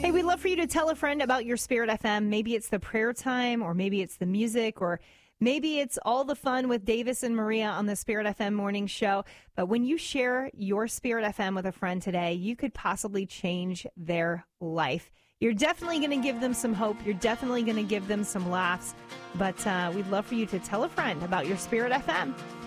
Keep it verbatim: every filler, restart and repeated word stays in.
Hey, we'd love for you to tell a friend about your Spirit F M. Maybe it's the prayer time, or maybe it's the music, or maybe it's all the fun with Davis and Maria on the Spirit F M morning show. But when you share your Spirit F M with a friend today, you could possibly change their life. You're definitely going to give them some hope. You're definitely going to give them some laughs. But uh, we'd love for you to tell a friend about your Spirit F M.